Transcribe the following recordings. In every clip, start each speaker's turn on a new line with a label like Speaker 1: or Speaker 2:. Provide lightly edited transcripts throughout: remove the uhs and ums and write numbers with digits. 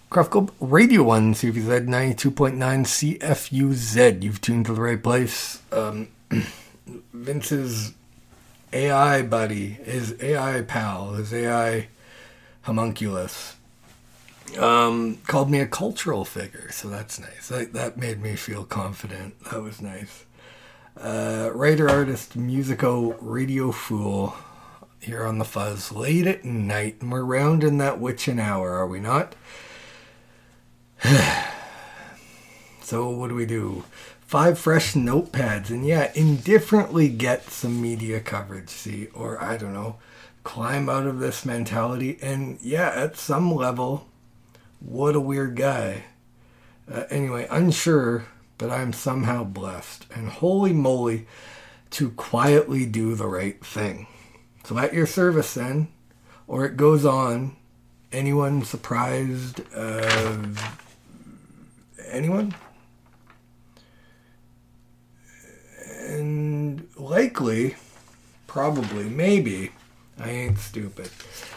Speaker 1: Craft Club Radio 1, CFUZ 92.9 CFUZ. You've tuned to the right place. Vince's AI buddy, his AI pal, his AI homunculus, called me a cultural figure, so that's nice. That made me feel confident. That was nice. Writer, artist, musico, radio fool, here on the Fuzz, late at night, and we're rounding that witching hour, are we not? So what do? 5 fresh notepads, and yeah, indifferently get some media coverage, see, or I don't know, climb out of this mentality, and yeah, at some level, what a weird guy. Anyway, unsure, but I'm somehow blessed, and holy moly, to quietly do the right thing. So at your service then, or it goes on. Anyone surprised? Anyone? And likely, probably, maybe, I ain't stupid.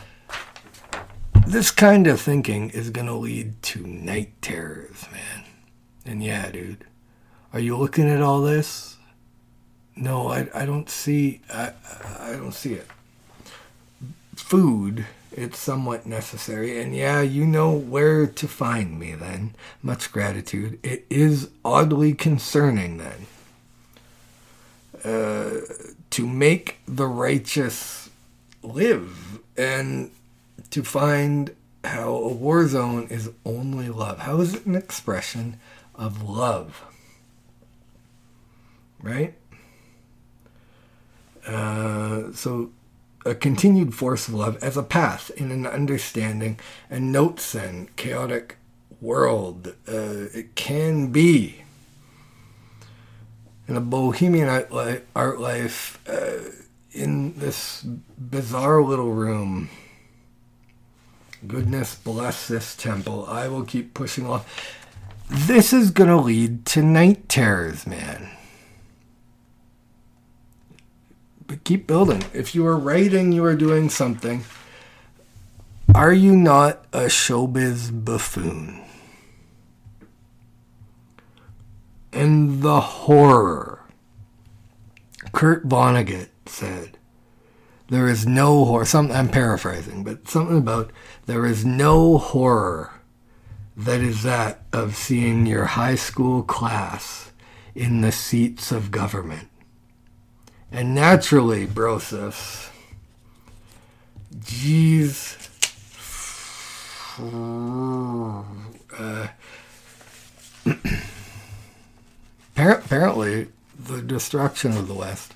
Speaker 1: This kind of thinking is going to lead to night terrors, man. And yeah, dude, are you looking at all this? No, I don't see, I don't see it. Food, it's somewhat necessary, and yeah, you know where to find me then. Much gratitude. It is oddly concerning then. To make the righteous live, and to find how a war zone is only love. How is it an expression of love? Right? So a continued force of love as a path in an understanding and notes in chaotic world. It can be in a bohemian art life, in this bizarre little room. Goodness bless this temple. I will keep pushing along. This is going to lead to night terrors, man. But keep building. If you are writing, you are doing something. Are you not a showbiz buffoon? And the horror. Kurt Vonnegut said, there is no horror. I'm paraphrasing, but something about there is no horror that is that of seeing your high school class in the seats of government. And naturally, Broseph, geez, apparently the destruction of the West,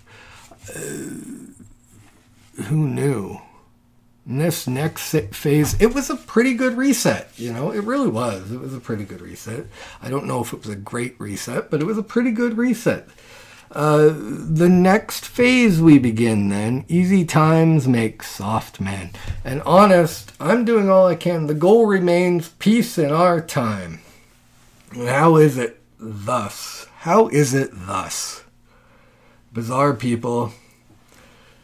Speaker 1: who knew? In this next phase, it was a pretty good reset, you know, it really was. It was a pretty good reset. I don't know if it was a great reset, but it was a pretty good reset. The next phase we begin then, easy times make soft men. And honest, I'm doing all I can. The goal remains peace in our time. And how is it thus? How is it thus? Bizarre people,